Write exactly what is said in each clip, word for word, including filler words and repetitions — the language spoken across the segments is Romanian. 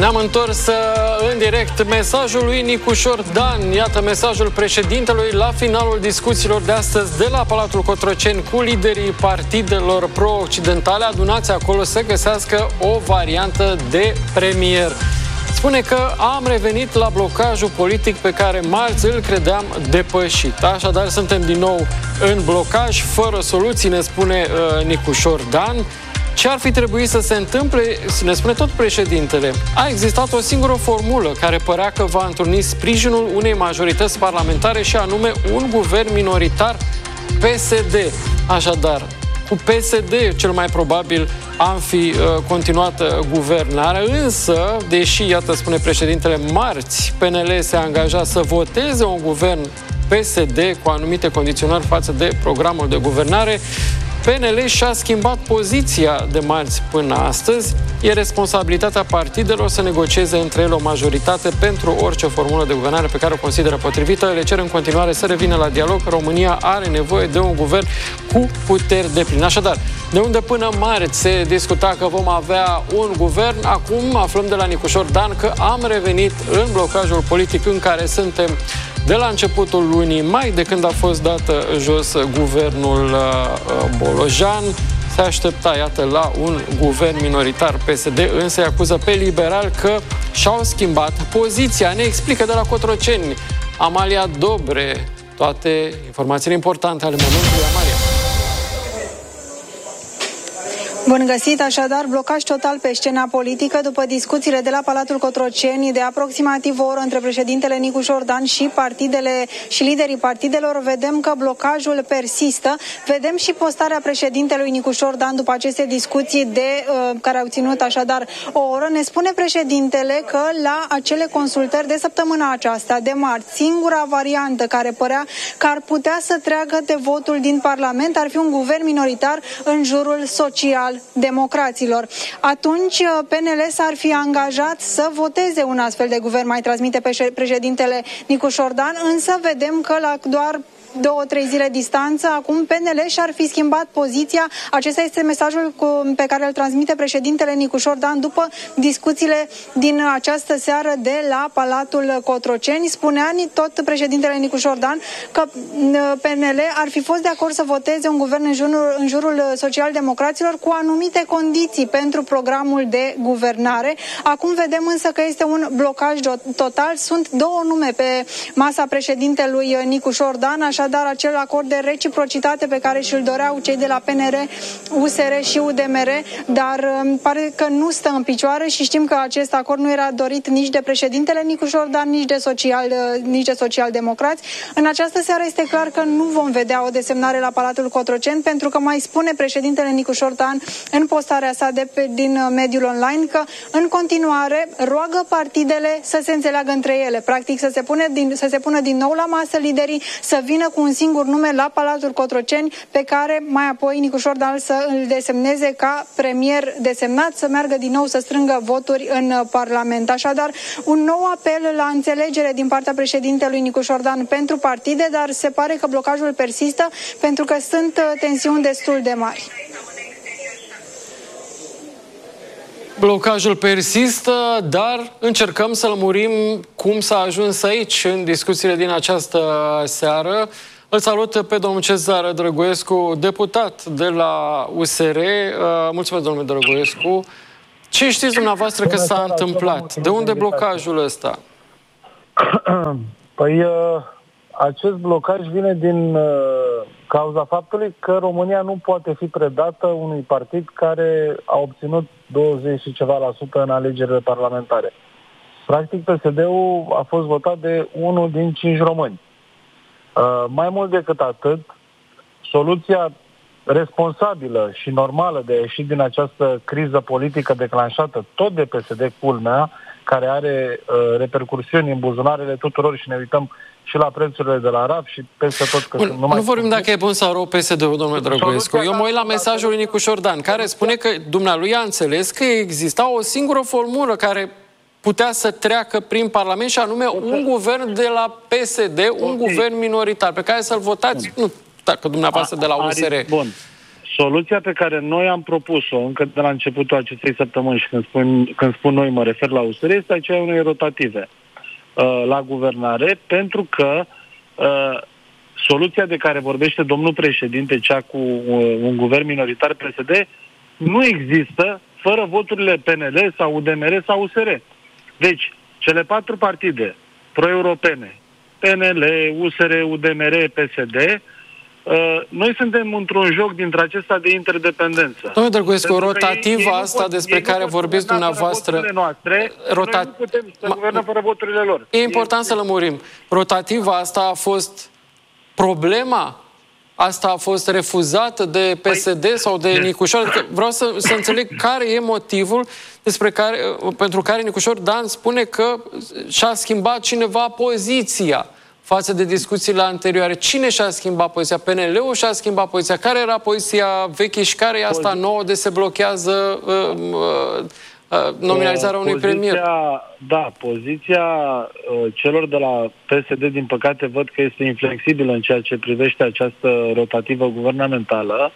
Ne-am întors în direct. Mesajul lui Nicușor Dan. Iată mesajul președintelui la finalul discuțiilor de astăzi de la Palatul Cotroceni cu liderii partidelor pro-occidentale adunați acolo să găsească o variantă de premier. Spune că am revenit la blocajul politic pe care marți îl credeam depășit. Așadar, suntem din nou în blocaj, fără soluții, ne spune uh, Nicușor Dan. Ce ar fi trebuit să se întâmple, ne spune tot președintele. A existat o singură formulă care părea că va întruni sprijinul unei majorități parlamentare și anume un guvern minoritar P S D. Așadar, cu P S D cel mai probabil am fi uh, continuat uh, guvernarea, însă, deși, iată, spune președintele, marți P N L se angaja să voteze un guvern P S D cu anumite condiționări față de programul de guvernare, P N L și-a schimbat poziția de marți până astăzi. E responsabilitatea partidelor să negocieze între ele o majoritate pentru orice formulă de guvernare pe care o consideră potrivită. Le cer în continuare să revină la dialog. România are nevoie de un guvern cu puteri depline. Așadar, de unde până marți se discuta că vom avea un guvern, acum aflăm de la Nicușor Dan că am revenit în blocajul politic în care suntem de la începutul lunii mai, de când a fost dat jos guvernul uh, Bolojan. Se aștepta, iată, la un guvern minoritar P S D, însă îi acuză pe liberal că și-au schimbat poziția. Ne explică de la Cotroceni Amalia Dobre toate informațiile importante ale momentului. Amalia. Bun găsit, așadar, blocaj total pe scena politică după discuțiile de la Palatul Cotroceni de aproximativ o oră între președintele Nicușor Dan și partidele și liderii partidelor. Vedem că blocajul persistă. Vedem și postarea președintelui Nicușor Dan după aceste discuții de, uh, care au ținut așadar o oră. Ne spune președintele că la acele consultări de săptămâna aceasta, de marți, singura variantă care părea că ar putea să treacă de votul din Parlament ar fi un guvern minoritar în jurul social democraților. Atunci P N L s-ar fi angajat să voteze un astfel de guvern, mai transmite președintele Nicușor Dan, însă vedem că la doar două, trei zile distanță, acum P N L și-ar fi schimbat poziția. Acesta este mesajul cu, pe care îl transmite președintele Nicușor Dan după discuțiile din această seară de la Palatul Cotroceni. Spunea tot președintele Nicușor Dan că P N L ar fi fost de acord să voteze un guvern în jurul, în jurul social-democraților cu anumite condiții pentru programul de guvernare. Acum vedem însă că este un blocaj total. Sunt două nume pe masa președintelui Nicușor Dan, așa Așadar, acel acord de reciprocitate pe care și-l doreau cei de la P N R, U S R și U D M R, dar pare că nu stă în picioare și știm că acest acord nu era dorit nici de președintele Nicușor Dan, nici de, social, nici de social-democrați. În această seară este clar că nu vom vedea o desemnare la Palatul Cotroceni, pentru că mai spune președintele Nicușor Dan în postarea sa de pe, din mediul online că în continuare roagă partidele să se înțeleagă între ele, practic să se, pune din, să se pună din nou la masă liderii, să vină cu un singur nume la Palatul Cotroceni, pe care mai apoi Nicușor Dan să îl desemneze ca premier desemnat, să meargă din nou să strângă voturi în Parlament. Așadar, un nou apel la înțelegere din partea președintelui Nicușor Dan pentru partide, dar se pare că blocajul persistă pentru că sunt tensiuni destul de mari. Blocajul persistă, dar încercăm să lămurim cum s-a ajuns aici în discuțiile din această seară. Îl salut pe domnul Cezar Drăgoescu, deputat de la U S R. Mulțumesc, domnule Drăgoescu. Ce știți dumneavoastră că s-a întâmplat? De unde blocajul ăsta? Păi, acest blocaj vine din cauza faptului că România nu poate fi predată unui partid care a obținut douăzeci și ceva la sută în alegerile parlamentare. Practic, P S D-ul a fost votat de unul din cinci români. Uh, mai mult decât atât, soluția responsabilă și normală de a ieși din această criză politică declanșată tot de P S D, culmea, care are uh, repercursiuni în buzunarele tuturor și ne uităm și la prețurile de la R A F și peste tot. Că Bun, numai nu vorbim dacă e bun sau rău P S D-ul, domnule Drăgoescu. Eu mă uit la mesajul lui Nicușor Dan, care spune că dumnealui a înțeles că exista o singură formulă care putea să treacă prin Parlament și anume un guvern de la P S D, un guvern minoritar, pe care să-l votați, nu, dacă dumneavoastră de la U S R. Bun. soluția pe care noi am propus-o încă de la începutul acestei săptămâni, și când spun, când spun noi mă refer la U S R, este aceea unei rotative uh, la guvernare, pentru că uh, soluția de care vorbește domnul președinte, cea cu uh, un guvern minoritar P S D, nu există fără voturile P N L sau U D M R sau U S R. Deci, cele patru partide pro-europene, P N L, U S R, U D M R, P S D, uh, noi suntem într-un joc dintre acestea de interdependență. Domnule Dălguescu, rotativa asta despre care vorbiți dumneavoastră... Noastre, Rota... Noi nu putem să guvernăm fără voturile lor. E important să lămurim. Rotativa asta a fost problema? Asta a fost refuzată de P S D sau de Nicușor? Adică vreau să, să înțeleg care e motivul despre care, pentru care Nicușor Dan spune că și-a schimbat cineva poziția față de discuțiile anterioare. Cine și-a schimbat poziția? P N L-ul și-a schimbat poziția. Care era poziția veche și care e asta nouă de se blochează uh, uh, uh, nominalizarea unui poziția, premier? Da, poziția uh, celor de la P S D, din păcate, văd că este inflexibilă în ceea ce privește această rotativă guvernamentală.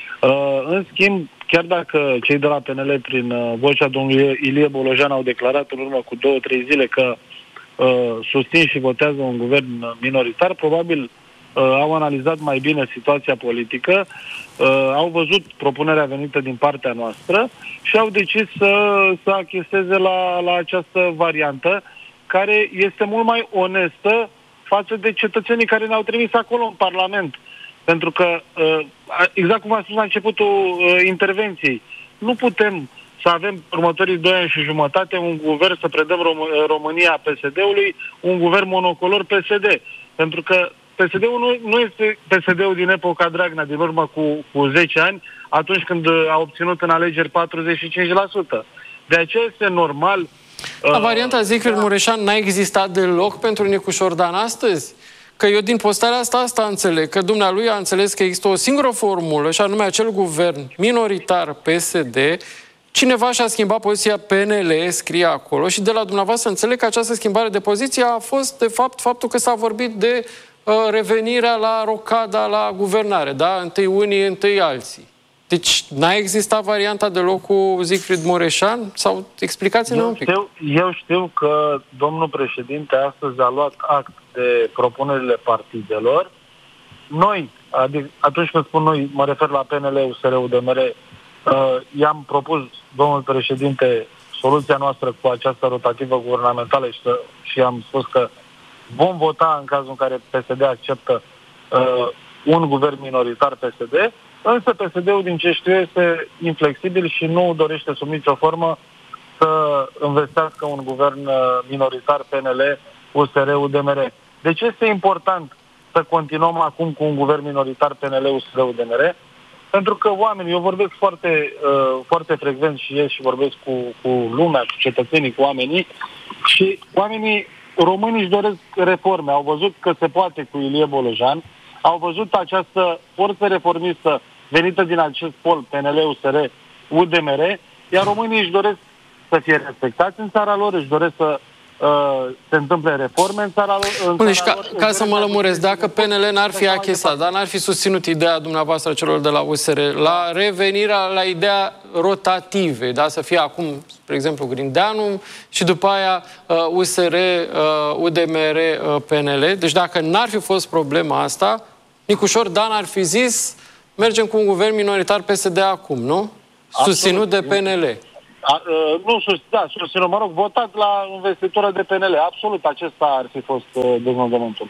Uh, în schimb, chiar dacă cei de la P N L, prin uh, vocea domnului Ilie Bolojan, au declarat în urmă cu două, trei zile că uh, susțin și votează un guvern minoritar, probabil uh, au analizat mai bine situația politică, uh, au văzut propunerea venită din partea noastră și au decis să, să achesteze la, la această variantă, care este mult mai onestă față de cetățenii care ne-au trimis acolo în Parlament. Pentru că, exact cum am spus la începutul intervenției, nu putem să avem următorii doi ani și jumătate un guvern, să predăm Rom- România P S D-ului, un guvern monocolor P S D. Pentru că P S D-ul nu, nu este P S D-ul din epoca Dragnea, din urmă cu, cu zece ani, atunci când a obținut în alegeri patruzeci și cinci la sută. De aceea este normal... La varianta Siegfried Mureșan n-a existat deloc pentru Nicușor Dan astăzi? Că eu din postarea asta, asta înțeleg, că dumnealui a înțeles că există o singură formulă, și anume acel guvern minoritar P S D, cineva și-a schimbat poziția P N L, scrie acolo, și de la dumneavoastră înțeleg că această schimbare de poziție a fost, de fapt, faptul că s-a vorbit de uh, revenirea la rocada la guvernare, da? Întâi unii, întâi alții. Deci n-a existat varianta deloc cu Siegfried Mureșan? Sau explicați-ne un pic. Știu, eu știu că domnul președinte astăzi a luat act de propunerile partidelor. Noi, adică atunci când spun noi, mă refer la P N L, U S R, U D M R, uh, i-am propus, domnul președinte, soluția noastră cu această rotativă guvernamentală și, și am spus că vom vota în cazul în care P S D acceptă uh, un guvern minoritar P S D, însă P S D-ul, din ce știu, este inflexibil și nu dorește sub nicio formă să învestească un guvern minoritar P N L, U S R, U D M R. De ce este important să continuăm acum cu un guvern minoritar P N L, U S R, U D M R? Pentru că oamenii, eu vorbesc foarte, uh, foarte frecvent și ies și vorbesc cu, cu lumea, cu cetățenii, cu oamenii, și oamenii români își doresc reforme. Au văzut că se poate cu Ilie Bolojan, au văzut această forță reformistă venită din acest pol, P N L, U S R, U D M R, iar românii își doresc să fie respectați în țara lor, își doresc să uh, se întâmple reforme în țara, în Bun, țara ca, lor. Ca să mă lămuresc, dacă P N L n-ar fi achesat, dar n-ar fi susținut ideea dumneavoastră celor de la U S R, la revenirea la ideea rotative, da? Să fie acum, spre exemplu, Grindeanu și după aia uh, U S R, uh, U D M R, uh, P N L. Deci dacă n-ar fi fost problema asta, Nicușor Dan ar fi zis, mergem cu un guvern minoritar P S D acum, nu? Absolut. Susținut de P N L. A, uh, nu, sus, da, susținut, mă rog, votat la investitură de P N L. Absolut, acesta ar fi fost uh, deznodământul.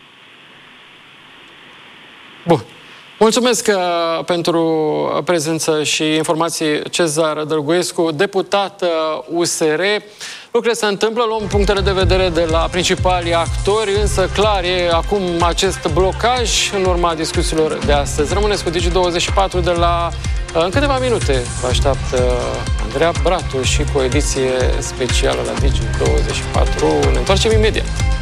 Bun. Mulțumesc uh, pentru prezență și informații, Cezar Dălguescu, deputat uh, U S R. Lucrurile se întâmplă, luăm punctele de vedere de la principalii actori, însă clar e acum acest blocaj în urma discuțiilor de astăzi. Rămâneți cu Digi douăzeci și patru de la... În câteva minute vă așteaptă Andreea Bratu și cu o ediție specială la Digi douăzeci și patru. Ne întoarcem imediat.